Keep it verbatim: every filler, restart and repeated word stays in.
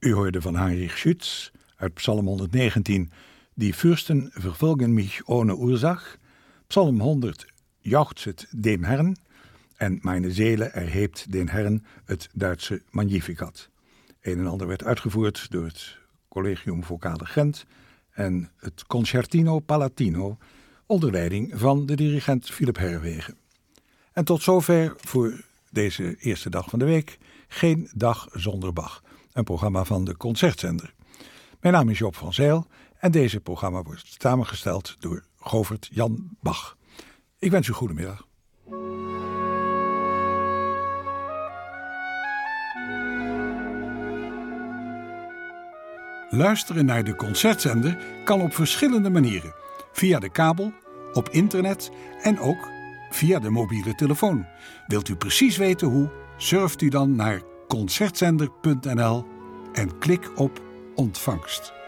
U hoorde van Heinrich Schütz uit Psalm hondertnegentien, Die Fürsten vervolgen mich ohne Ursach, Psalm honderd, Jauchzet dem Herrn, en Meine Seele erhebt den Herrn, het Duitse Magnificat. Een en ander werd uitgevoerd door het Collegium Vocale Gent en het Concertino Palatino onder leiding van de dirigent Philip Herwegen. En tot zover voor deze eerste dag van de week Geen Dag Zonder Bach, een programma van de Concertzender. Mijn naam is Joop van Zijl en deze programma wordt samengesteld door Govert Jan Bach. Ik wens u goedemiddag. Luisteren naar de Concertzender kan op verschillende manieren. Via de kabel, op internet en ook via de mobiele telefoon. Wilt u precies weten hoe? Surft u dan naar concertzender punt n l en klik op ontvangst.